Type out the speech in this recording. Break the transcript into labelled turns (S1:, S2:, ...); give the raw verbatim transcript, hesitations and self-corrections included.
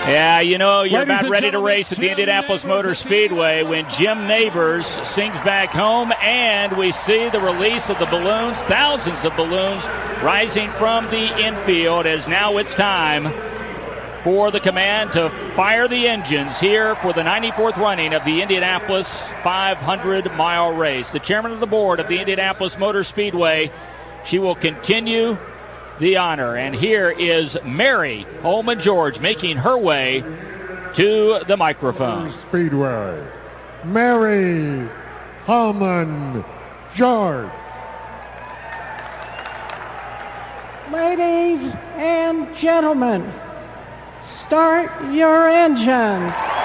S1: Yeah, you know, you're
S2: Ladies
S1: about ready to
S2: gentlemen,
S1: race at the
S2: Jim
S1: Indianapolis
S2: Neighbors
S1: Motor Speedway when Jim Neighbors sings back home, and we see the release of the balloons, thousands of balloons rising from the infield, as now it's time for the command to fire the engines here for the ninety-fourth running of the Indianapolis five hundred mile race. The chairman of the board of the Indianapolis Motor Speedway, she will continue the honor. And here is Mary Holman George making her way to the microphone.
S2: Speedway, Mary Holman George.
S3: Ladies and gentlemen, start your engines.